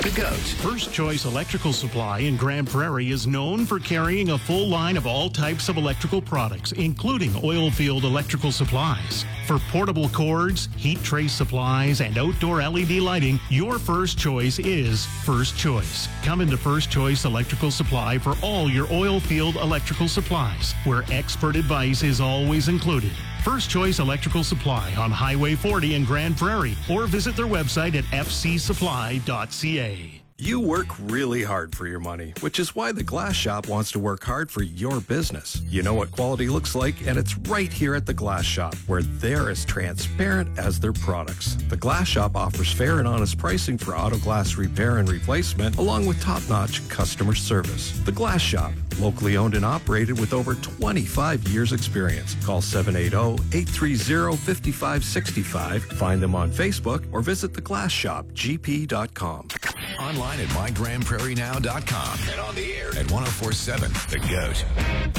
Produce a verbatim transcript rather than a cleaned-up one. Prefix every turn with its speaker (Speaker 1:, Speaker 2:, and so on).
Speaker 1: The GOAT.
Speaker 2: First Choice Electrical Supply in Grand Prairie is known for carrying a full line of all types of electrical products, including oil field electrical supplies. For portable cords, heat trace supplies, and outdoor L E D lighting, your first choice is First Choice. Come into First Choice Electrical Supply for all your oil field electrical supplies, where expert advice is always included. First Choice Electrical Supply on Highway forty in Grand Prairie, or visit their website at f c supply dot c a.
Speaker 3: You work really hard for your money, which is why the Glass Shop wants to work hard for your business. You know what quality looks like, and it's right here at the Glass Shop, where they're as transparent as their products. The Glass Shop offers fair and honest pricing for auto glass repair and replacement, along with top-notch customer service. The Glass Shop, locally owned and operated with over twenty-five years experience. Call seven eight zero, eight three zero, five five six five, find them on Facebook, or visit the glass shop g p dot com.
Speaker 1: Online at my grand prairie now dot com and on the air at one oh four point seven The GOAT.